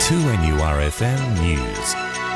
2NURFM News.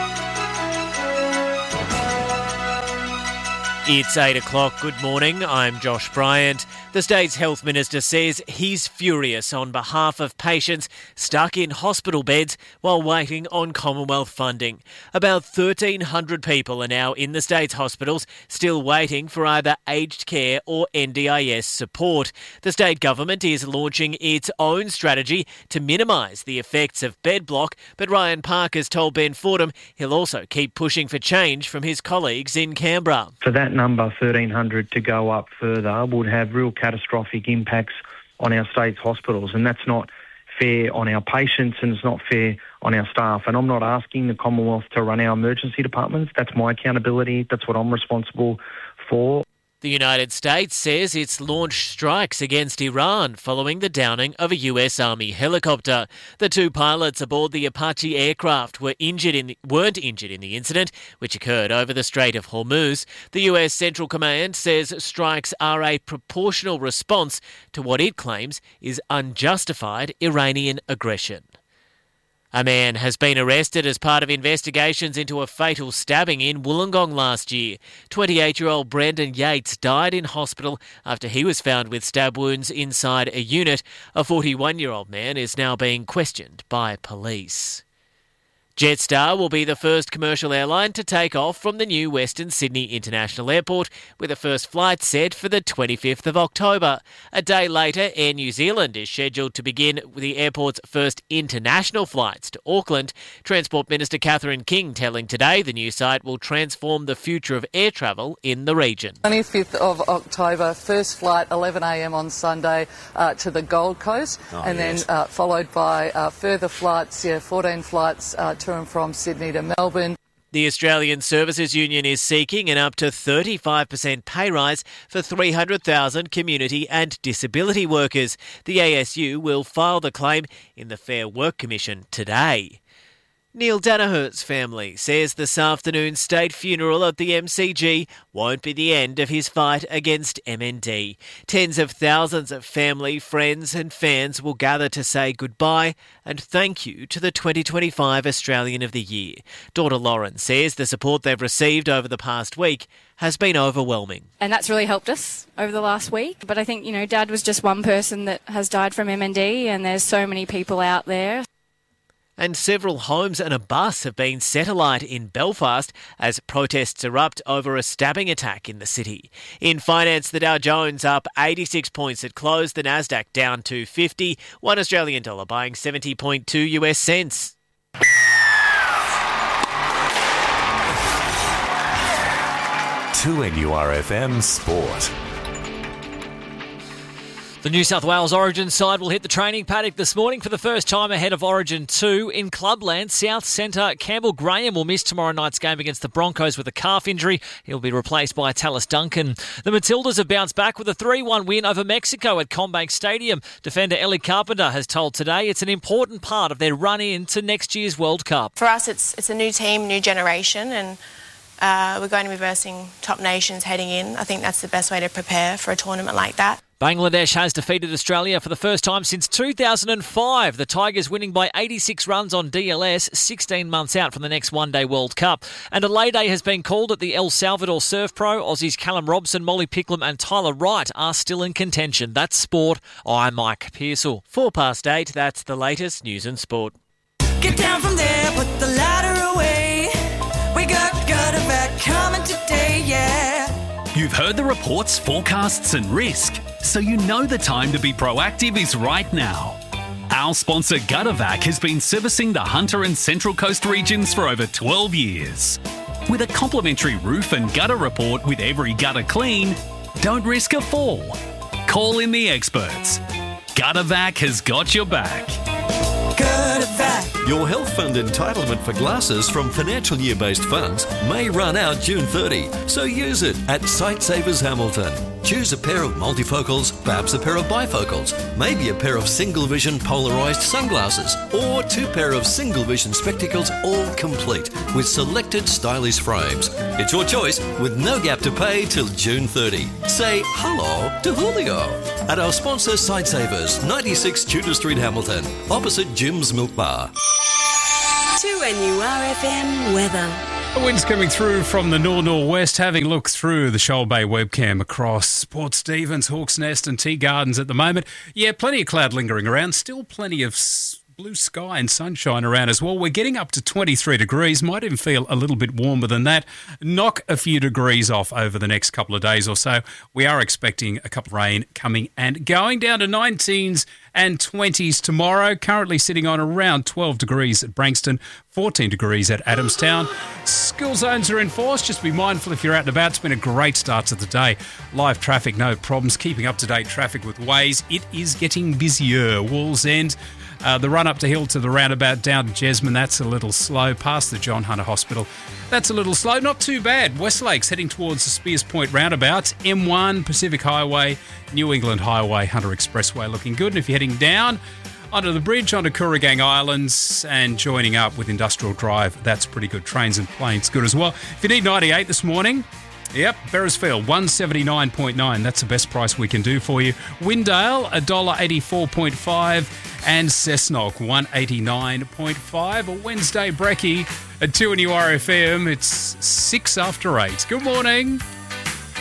It's 8 o'clock. Good morning. I'm Josh Bryant. The state's health minister says he's furious on behalf of patients stuck in hospital beds while waiting on Commonwealth funding. About 1,300 people are now in the state's hospitals, still waiting for either aged care or NDIS support. The state government is launching its own strategy to minimise the effects of bed block, but Ryan Park has told Ben Fordham he'll also keep pushing for change from his colleagues in Canberra. For that number, 1,300 to go up further, would have real catastrophic impacts on our state's hospitals, and that's not fair on our patients and it's not fair on our staff. And I'm not asking the Commonwealth to run our emergency departments. That's my accountability. That's what I'm responsible for. The United States says it's launched strikes against Iran following the downing of a US Army helicopter. The two pilots aboard the Apache aircraft weren't injured in the incident, which occurred over the Strait of Hormuz. The US Central Command says strikes are a proportional response to what it claims is unjustified Iranian aggression. A man has been arrested as part of investigations into a fatal stabbing in Wollongong last year. 28-year-old Brendan Yates died in hospital after he was found with stab wounds inside a unit. A 41-year-old man is now being questioned by police. Jetstar will be the first commercial airline to take off from the new Western Sydney International Airport, with the first flight set for the 25th of October. A day later, Air New Zealand is scheduled to begin the airport's first international flights to Auckland. Transport Minister Catherine King telling Today the new site will transform the future of air travel in the region. 25th of October, first flight 11 a.m. on Sunday to the Gold Coast, then followed by further flights, 14 flights to and from Sydney to Melbourne. The Australian Services Union is seeking an up to 35% pay rise for 300,000 community and disability workers. The ASU will file the claim in the Fair Work Commission today. Neil Danaher's family says this afternoon's state funeral at the MCG won't be the end of his fight against MND. Tens of thousands of family, friends and fans will gather to say goodbye and thank you to the 2025 Australian of the Year. Daughter Lauren says the support they've received over the past week has been overwhelming. And that's really helped us over the last week. But I think, Dad was just one person that has died from MND, and there's so many people out there. And several homes and a bus have been set alight in Belfast as protests erupt over a stabbing attack in the city. In finance, the Dow Jones up 86 points at close, the Nasdaq down 250, $1 Australian dollar buying 70.2 US cents. To NURFM Sport. The New South Wales Origin side will hit the training paddock this morning for the first time ahead of Origin 2. In Clubland, South Centre Campbell Graham will miss tomorrow night's game against the Broncos with a calf injury. He'll be replaced by Tallis Duncan. The Matildas have bounced back with a 3-1 win over Mexico at CommBank Stadium. Defender Ellie Carpenter has told Today it's an important part of their run into next year's World Cup. For us, it's a new team, new generation, and we're going to be versing top nations heading in. I think that's the best way to prepare for a tournament like that. Bangladesh has defeated Australia for the first time since 2005. The Tigers winning by 86 runs on DLS, 16 months out from the next one-day World Cup. And a lay day has been called at the El Salvador Surf Pro. Aussies Callum Robson, Molly Picklum and Tyler Wright are still in contention. That's sport. I'm Mike Pearsall. 8:04, that's the latest news and sport. Get down from there, put the ladder away. We got Gutterback coming today, yeah. You've heard the reports, forecasts and risk, so you know the time to be proactive is right now. Our sponsor Guttervac has been servicing the Hunter and Central Coast regions for over 12 years. With a complimentary roof and gutter report with every gutter clean, don't risk a fall. Call in the experts. Guttervac has got your back. Guttervac. Your health fund entitlement for glasses from financial year-based funds may run out June 30, so use it at Sightsavers Hamilton. Choose a pair of multifocals, perhaps a pair of bifocals, maybe a pair of single vision polarized sunglasses, or 2 pair of single vision spectacles, all complete with selected stylish frames. It's your choice with no gap to pay till June 30. Say hello to Julio at our sponsor Sightsavers, 96 Tudor Street, Hamilton, opposite Jim's Milk Bar. 2NURFM weather. The wind's coming through from the north-northwest, having a look through the Shoal Bay webcam across Port Stephens, Hawke's Nest and Tea Gardens at the moment. Yeah, plenty of cloud lingering around, still plenty of blue sky and sunshine around as well. We're getting up to 23 degrees, might even feel a little bit warmer than that. Knock a few degrees off over the next couple of days or so. We are expecting a couple of rain coming and going, down to 19s and 20s tomorrow. Currently sitting on around 12 degrees at Branxton, 14 degrees at Adamstown. School zones are in force. Just be mindful if you're out and about. It's been a great start to the day. Live traffic, no problems. Keeping up-to-date traffic with Waze. It is getting busier. Wallsend. The run up to Hill to the roundabout down to Jesmond, that's a little slow. Past the John Hunter Hospital, that's a little slow. Not too bad. Westlake's heading towards the Spears Point roundabout. M1, Pacific Highway, New England Highway, Hunter Expressway looking good. And if you're heading down onto the bridge onto Kooragang Islands and joining up with Industrial Drive, that's pretty good. Trains and planes good as well. If you need 98 this morning, yep, Beresfield, 179.9. That's the best price we can do for you. Windale, $1.84.5. And Cessnock, 189.5. A Wednesday brekkie at 2NURFM. It's 6 after 8. Good morning.